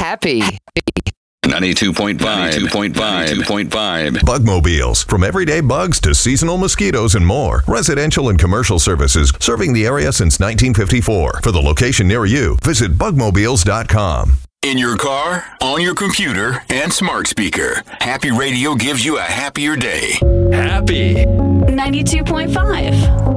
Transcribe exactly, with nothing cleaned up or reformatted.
Happy. ninety-two point five. ninety-two point five. ninety-two point five. Bugmobiles. From everyday bugs to seasonal mosquitoes and more. Residential and commercial services serving the area since nineteen fifty-four. For the location near you, visit bugmobiles dot com. In your car, on your computer, and smart speaker, Happy Radio gives you a happier day. Happy. ninety-two point five.